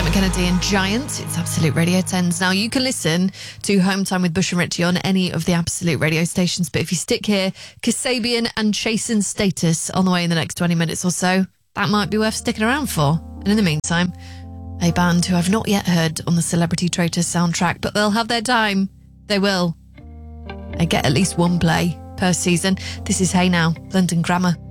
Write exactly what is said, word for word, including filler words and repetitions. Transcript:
Dermot Kennedy and Giant. It's Absolute Radio tens. Now, you can listen to Home Time with Bush and Richie on any of the Absolute Radio stations, but if you stick here, Kasabian and Chasing Status on the way in the next twenty minutes or so, that might be worth sticking around for. And in the meantime, a band who I've not yet heard on the Celebrity Traitors soundtrack, but they'll have their time. They will. They get at least one play per season. This is Hey Now, London Grammar.